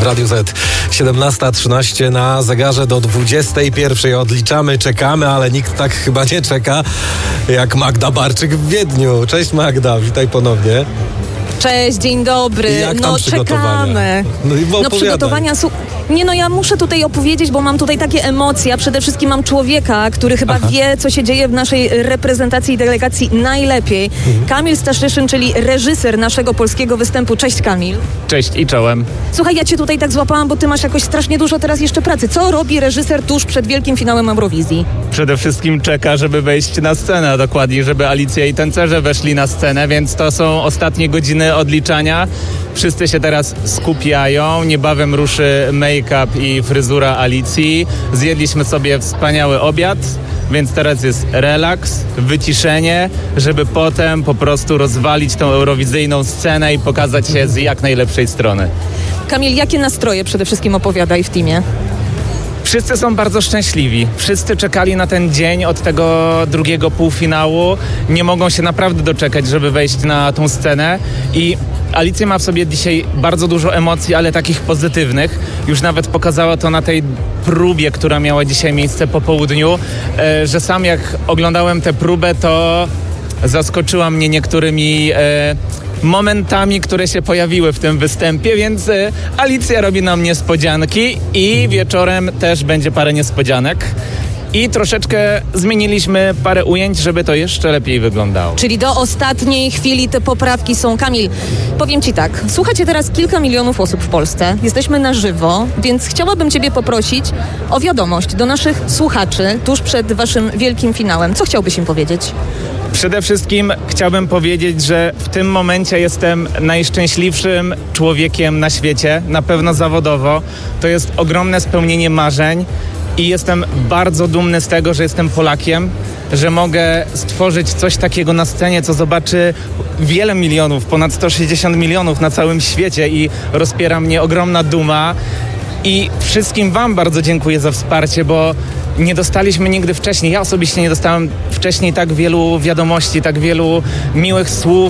w Radiu Z. 17:13 na zegarze do 21:00. Odliczamy, czekamy, ale nikt tak chyba nie czeka jak Magda Barczyk w Wiedniu. Cześć Magda, witaj ponownie. Cześć, dzień dobry. Jak tam czekamy. Przygotowania są... ja muszę tutaj opowiedzieć, bo mam tutaj takie emocje. Przede wszystkim mam człowieka, który chyba wie, co się dzieje w naszej reprezentacji i delegacji najlepiej. Kamil Staszyszyn, czyli reżyser naszego polskiego występu. Cześć Kamil. Cześć i czołem. Słuchaj, ja cię tutaj tak złapałam, bo ty masz jakoś strasznie dużo teraz jeszcze pracy. Co robi reżyser tuż przed wielkim finałem Eurowizji? Przede wszystkim czeka, żeby wejść na scenę, a dokładniej, żeby Alicja i tancerze weszli na scenę, więc to są ostatnie godziny odliczania. Wszyscy się teraz skupiają, niebawem ruszy make-up i fryzura Alicji. Zjedliśmy sobie wspaniały obiad, więc teraz jest relaks, wyciszenie, żeby potem po prostu rozwalić tą eurowizyjną scenę i pokazać się z jak najlepszej strony. Kamil, jakie nastroje przede wszystkim opowiadaj w teamie? Wszyscy są bardzo szczęśliwi. Wszyscy czekali na ten dzień od tego drugiego półfinału. Nie mogą się naprawdę doczekać, żeby wejść na tą scenę. I Alicja ma w sobie dzisiaj bardzo dużo emocji, ale takich pozytywnych. Już nawet pokazała to na tej próbie, która miała dzisiaj miejsce po południu, że sam jak oglądałem tę próbę, to zaskoczyła mnie niektórymi momentami, które się pojawiły w tym występie, więc Alicja robi nam niespodzianki i wieczorem też będzie parę niespodzianek. I troszeczkę zmieniliśmy parę ujęć, żeby to jeszcze lepiej wyglądało. Czyli do ostatniej chwili te poprawki są. Kamil, powiem ci tak, słuchacie teraz kilka milionów osób w Polsce, jesteśmy na żywo, więc chciałabym ciebie poprosić o wiadomość do naszych słuchaczy tuż przed waszym wielkim finałem. Co chciałbyś im powiedzieć? Przede wszystkim chciałbym powiedzieć, że w tym momencie jestem najszczęśliwszym człowiekiem na świecie, na pewno zawodowo. To jest ogromne spełnienie marzeń i jestem bardzo dumny z tego, że jestem Polakiem, że mogę stworzyć coś takiego na scenie, co zobaczy wiele milionów, ponad 160 milionów na całym świecie i rozpiera mnie ogromna duma. I wszystkim wam bardzo dziękuję za wsparcie, bo nie dostaliśmy nigdy wcześniej, ja osobiście nie dostałem wcześniej tak wielu wiadomości, tak wielu miłych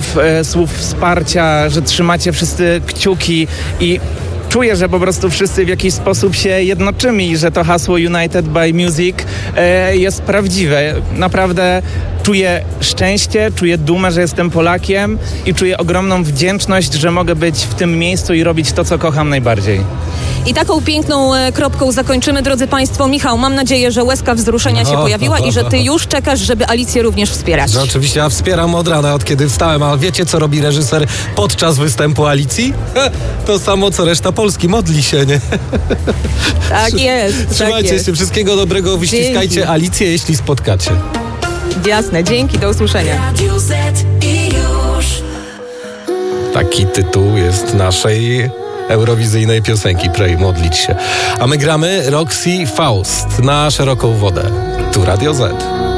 słów wsparcia, że trzymacie wszyscy kciuki i czuję, że po prostu wszyscy w jakiś sposób się jednoczymy i że to hasło United by Music jest prawdziwe. Naprawdę czuję szczęście, czuję dumę, że jestem Polakiem i czuję ogromną wdzięczność, że mogę być w tym miejscu i robić to, co kocham najbardziej. I taką piękną kropką zakończymy, drodzy Państwo. Michał, mam nadzieję, że łezka wzruszenia się pojawiła i że ty już czekasz, żeby Alicję również wspierać. No, oczywiście, ja wspieram od rana, od kiedy wstałem, a wiecie, co robi reżyser podczas występu Alicji? To samo, co reszta Polski, modli się, nie? Tak jest. Trzymajcie się, wszystkiego dobrego, wyściskajcie Dzięki. Alicję, jeśli spotkacie. Jasne, dzięki, do usłyszenia. Taki tytuł jest naszej eurowizyjnej piosenki Pray, modlić się. A my gramy Roxy Faust na szeroką wodę. Tu Radio Z.